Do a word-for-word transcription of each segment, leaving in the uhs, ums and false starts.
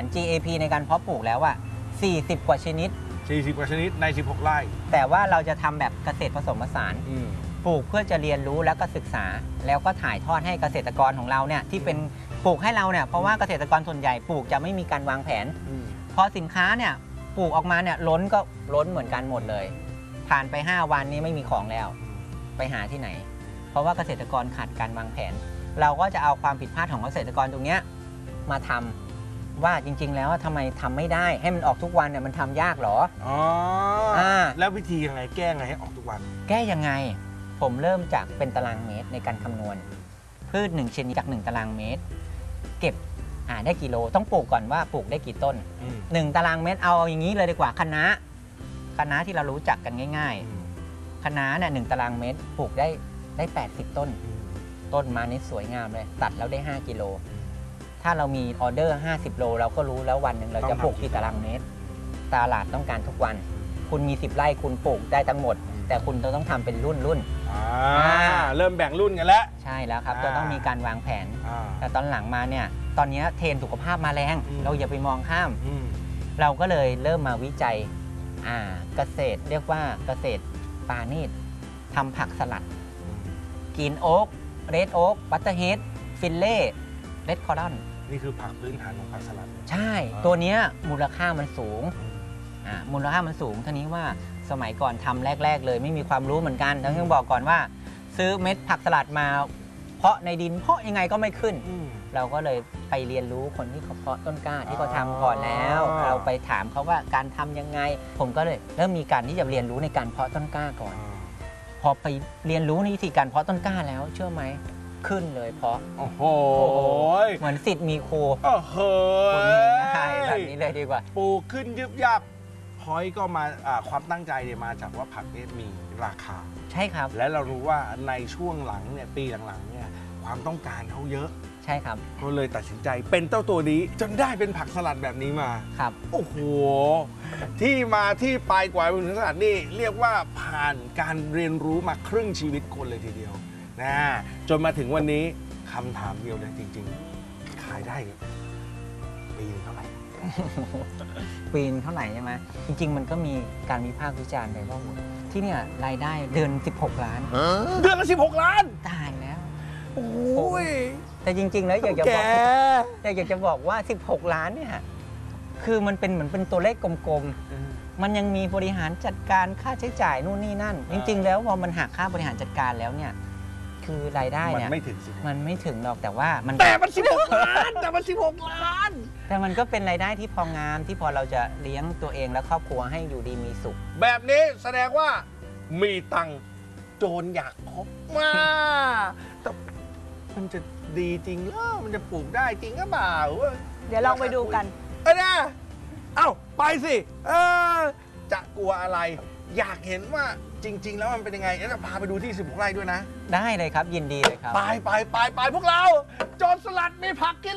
จี เอ พี ในการเพาะปลูกแล้วอะสี่สิบกว่าชนิดสี่สิบกว่าชนิดในสิบหกไร่แต่ว่าเราจะทำแบบเกษตรผสมผสานปลูกเพื่อจะเรียนรู้แล้วก็ศึกษาแล้วก็ถ่ายทอดให้เกษตรกรของเราเนี่ยที่เป็นปลูกให้เราเนี่ยเพราะว่าเกษตรกรส่วนใหญ่ปลูกจะไม่มีการวางแผนพอสินค้าเนี่ยปลูกออกมาเนี่ยล้นก็ล้นเหมือนกันหมดเลยผ่านไปห้าวันนี้ไม่มีของแล้วไปหาที่ไหนเพราะว่าเกษตรกรขาดการวางแผนเราก็จะเอาความผิดพลาดของเกษตรกรตรงนี้มาทำว่าจริงๆแล้วทำไมทำไม่ได้ให้มันออกทุกวันเนี่ยมันทำยากหรออ๋อแล้ววิธียังไงแก้ไงให้ออกทุกวันแก้ยังไงผมเริ่มจากเป็นตารางเมตรในการคำนวณพืชหนึ่งชนิดจากหนึ่งตารางเมตรเก็บอ่าได้กี่โลต้องปลูกก่อนว่าปลูกได้กี่ต้นหนึ่งตารางเมตรเอาอย่างนี้เลยดีกว่าคะน้าคะน้าที่เรารู้จักกันง่ายๆคะน้าเนี่ยหนึ่งตารางเมตรปลูกได้ได้แปดสิบต้นต้นมานี่สวยงามเลยตัดแล้วได้ห้ากิโลถ้าเรามีออเดอร์ห้าสิบโลเราก็รู้แล้ววันหนึ่งเราจะปลูกกี่ตารางเมตรตลาดต้องการทุกวันคุณมีสิบไร่คุณปลูกได้ทั้งหมดแต่คุณต้องทำเป็นรุ่นรุ่นเริ่มแบ่งรุ่นกันแล้วใช่แล้วครับจะต้องมีการวางแผนแต่ตอนหลังมาเนี่ยตอนนี้เทรนด์สุขภาพมาแรงเราอย่าไปมองข้ามเราก็เลยเริ่มมาวิจัยเกษตรเรียกว่าเกษตรปาณีตทำผักสลัดกรีนโอ๊กเรดโอ๊กบัตเตอร์เฮดฟิลเล่เรดคอรัลนี่คือผักพื้นฐานของผักสลัดใช่ตัวนี้มูลค่ามันสูงมูลค่ามันสูงท่านี้ว่าสมัยก่อนทำแรกๆเลยไม่มีความรู้เหมือนกันต้องบอกก่อนว่าซื้อเม็ดผักสลัดมาเพาะในดินเพาะยังไงก็ไม่ขึ้นเราก็เลยไปเรียนรู้คนที่เขาเพาะต้นกล้าที่เขาทำก่อนแล้วเราไปถามเขาว่าการทำยังไงผมก็เลยเริ่มมีการที่จะเรียนรู้ในการเพาะต้นกล้าก่อนพอไปเรียนรู้ในวิธีการเพาะต้นกล้าแล้วเชื่อไหมขึ้นเลยเพาะโอ้โหเหมือนสิทธิ์มีครูโอ้โหง่ายแบบนี้เลยดีกว่าปลูกขึ้นยึบยับพอยก็มาความตั้งใจเนี่ยมาจากว่าผักเนี่ยมีราคาใช่ครับและเรารู้ว่าในช่วงหลังเนี่ยปีหลังๆเนี่ยความต้องการเขาเยอะใช่ครับก็เลยตัดสินใจเป็นเจ้าตัวนี้จนได้เป็นผักสลัดแบบนี้มาครับโอ้โหที่มาที่ไปกว่าเป็นผักสลัดนี่เรียกว่าผ่านการเรียนรู้มาครึ่งชีวิตคนเลยทีเดียวนะจนมาถึงวันนี้คำถามเดียวเลยจริงๆขายได้ปีนึงเท่าไหร่ปีนเท่าไหร่ใช่ไหมจริงๆมันก็มีการวิพากษ์วิจารณ์ไปว่าที่เนี่ยรายได้เดือนสิบหกล้านเดือนละสิบหกล้านตายแล้วโอ้ยแต่จริงๆแล้วอยากจะบอกอยากจะบอกว่าสิบหกล้านเนี่ยคือมันเป็นเหมือนเป็นตัวเลขกลมๆมันยังมีบริหารจัดการค่าใช้จ่ายนู่นนี่นั่นจริงๆแล้วพอมันหักค่าบริหารจัดการแล้วเนี่ยคือรายได้เนี่ยมันไม่ถึงมันไม่ถึงหรอกแต่ว่ามันแต่มันสิบหกล้านแต่มันสิบหกล้านแต่มันก็เป็นรายได้ที่พองามที่พอเราจะเลี้ยงตัวเองและครอบครัวให้อยู่ดีมีสุขแบบนี้แสดงว่ามีตังค์โจรอยากคบมาแต่มันจะดีจริงเหรอมันจะปลูกได้จริงหรือเปล่าเดี๋ยวลองไปดูกันเออนะเอ้าไปสิเออจะกลัวอะไรอยากเห็นว่าจริงๆแล้วมันเป็นยังไงจะพาไปดูที่สิบหกไร่ด้วยนะได้เลยครับยินดีเลยครับไปไปไปไปพวกเราโจรสลัดมีผักกิน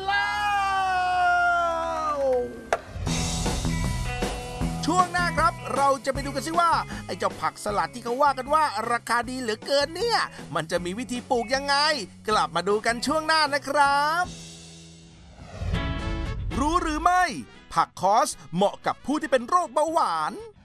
แล้วช่วงหน้าครับเราจะไปดูกันซิว่าไอ้เจ้าผักสลัดที่เขาว่ากันว่าราคาดีเหลือเกินเนี่ยมันจะมีวิธีปลูกยังไงกลับมาดูกันช่วงหน้านะครับรู้หรือไม่ผักคอสเหมาะกับผู้ที่เป็นโรคเบาหวาน